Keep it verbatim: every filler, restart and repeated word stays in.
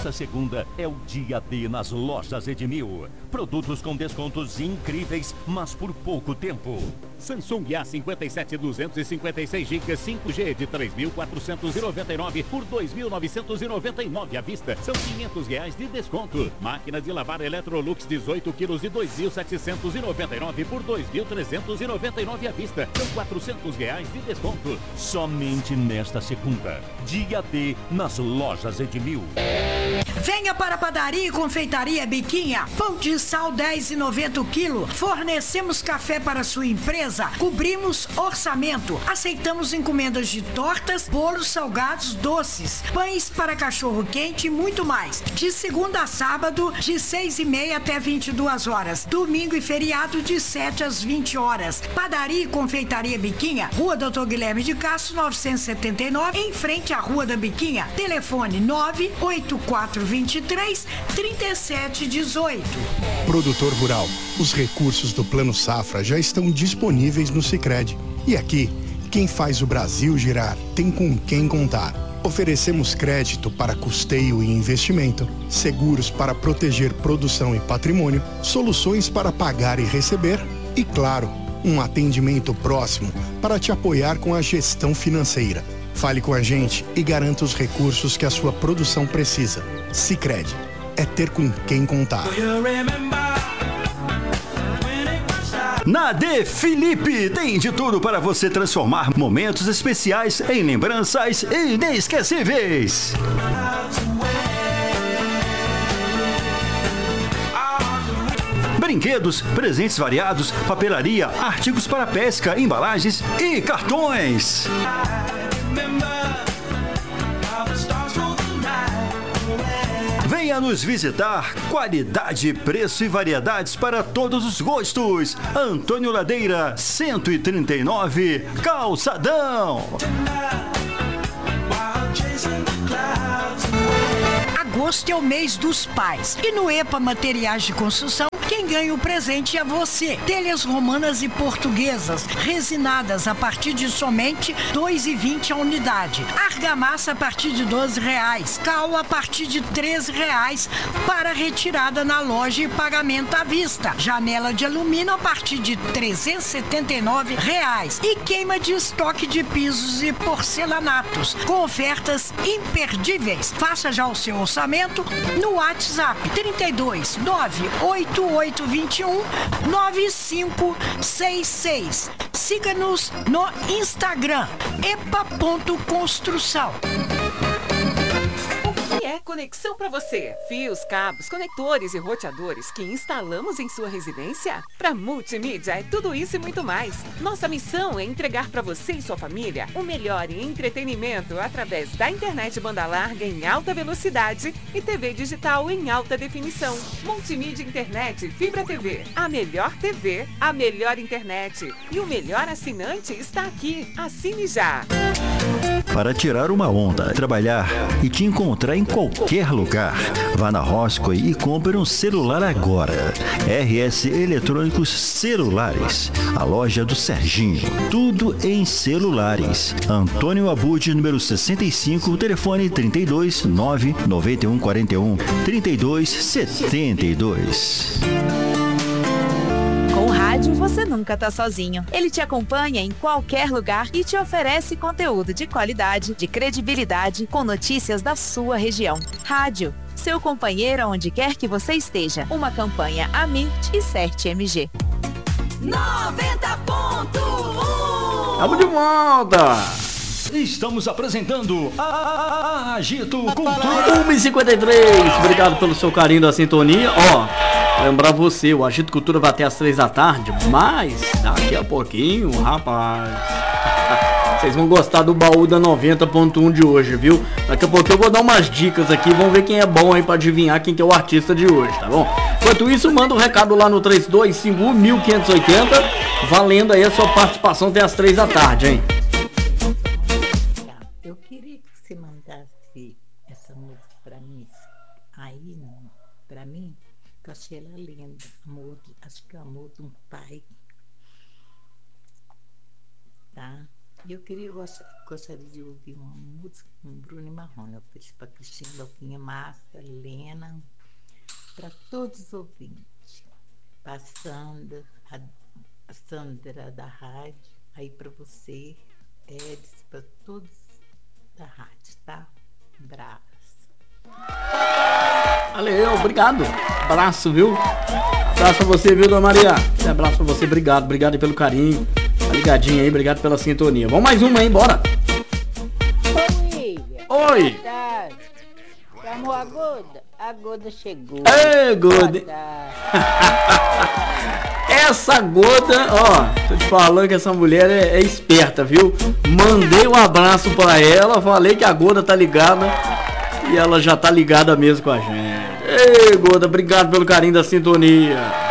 Nesta segunda é o dia D nas lojas Edmil. Produtos com descontos incríveis, mas por pouco tempo. Samsung A cinquenta e sete duzentos e cinquenta e seis gigas cinco G de três mil quatrocentos e noventa e nove por dois mil novecentos e noventa e nove à vista. São quinhentos reais de desconto. Máquina de lavar Electrolux dezoito quilos de dois mil setecentos e noventa e nove por dois mil trezentos e noventa e nove à vista. São quatrocentos reais de desconto. Somente nesta segunda. Dia D nas lojas Edmil. Venha para a Padaria e Confeitaria Biquinha. Pão de sal dez reais e noventa o quilo. Fornecemos café para sua empresa. Cobrimos orçamento. Aceitamos encomendas de tortas, bolos salgados, doces, pães para cachorro quente e muito mais. De segunda a sábado, de seis e meia até vinte e duas horas. Domingo e feriado, de sete às vinte horas. Padaria e Confeitaria Biquinha, Rua Doutor Guilherme de Castro, novecentos e setenta e nove, em frente à Rua da Biquinha. Telefone nove oito quatro dois três, três sete um oito. Produtor rural, os recursos do Plano Safra já estão disponíveis no Sicredi. E aqui, quem faz o Brasil girar tem com quem contar. Oferecemos crédito para custeio e investimento, seguros para proteger produção e patrimônio, soluções para pagar e receber e, claro, um atendimento próximo para te apoiar com a gestão financeira. Fale com a gente e garanta os recursos que a sua produção precisa. Sicredi, é ter com quem contar. Na D Felipe tem de tudo para você transformar momentos especiais em lembranças inesquecíveis. Brinquedos, presentes variados, papelaria, artigos para pesca, embalagens e cartões. Venha nos visitar. Qualidade, preço e variedades para todos os gostos. Antônio Ladeira, cento e trinta e nove, Calçadão. Agosto é o mês dos pais. E no EPA Materiais de Construção, quem ganha o presente é você. Telhas romanas e portuguesas, resinadas a partir de somente dois reais e vinte a unidade. Argamassa a partir de doze reais. Cal a partir de treze reais para retirada na loja e pagamento à vista. Janela de alumínio a partir de trezentos e setenta e nove reais. E queima de estoque de pisos e porcelanatos, com ofertas imperdíveis. Faça já o seu orçamento no WhatsApp trinta e dois, nove oito oito dois um, nove cinco seis seis. Siga-nos no Instagram, epa ponto construção. É conexão para você. Fios, cabos, conectores e roteadores que instalamos em sua residência? Para Multimídia é tudo isso e muito mais. Nossa missão é entregar para você e sua família o melhor em entretenimento através da internet banda larga em alta velocidade e T V digital em alta definição. Multimídia Internet Fibra T V. A melhor T V, a melhor internet e o melhor assinante está aqui. Assine já. Para tirar uma onda, trabalhar e te encontrar em qualquer lugar. Vá na Roscoe e compre um celular agora. R S Eletrônicos Celulares, a loja do Serginho. Tudo em celulares. Antônio Abud, número sessenta e cinco, telefone trinta e dois, nove nove um quatro um, trinta e dois setenta e dois. Com o rádio, você nunca tá sozinho. Ele te acompanha em qualquer lugar e te oferece conteúdo de qualidade, de credibilidade, com notícias da sua região. Rádio, seu companheiro onde quer que você esteja. Uma campanha Amit e Cert M G. noventa ponto um. Vamos de volta! Estamos apresentando a Agito Cultura. uma e cinquenta e três. Obrigado pelo seu carinho da sintonia. Ó, lembrar você, o Agito Cultura vai até às três da tarde, mas daqui a pouquinho, rapaz, vocês vão gostar do baú da noventa ponto um de hoje, viu? Daqui a pouco eu vou dar umas dicas aqui, vamos ver quem é bom aí pra adivinhar quem que é o artista de hoje, tá bom? Enquanto isso, manda um recado lá no três dois cinco um, quinhentos e oitenta, valendo aí a sua participação até às três da tarde, hein? Eu queria que você mandasse essa música pra mim. Aí, não, pra mim, que eu achei ela linda. Amor, acho que é o amor de um pai. Tá? Eu queria gost- gostaria de ouvir uma música com Bruno e Marrone. Eu fiz para Cristina, Loquinha, Márcia, Helena, para todos os ouvintes. Para a Sandra, a, a Sandra da rádio, aí para você, Edson, para todos da rádio, tá? Um abraço. Valeu, obrigado. Abraço, viu? Abraço pra você, viu, dona Maria? Um abraço pra você, obrigado. Obrigado aí pelo carinho. Tá ligadinho aí, obrigado pela sintonia. Vamos mais uma aí, bora. Oi, Oi. Boa tarde. Chamou a Goda? A Goda chegou. Ei, Goda. Essa Goda, ó, tô te falando que essa mulher é, é esperta, viu? Mandei um abraço pra ela, falei que a Goda tá ligada e ela já tá ligada mesmo com a gente. Ei, Goda, obrigado pelo carinho da sintonia.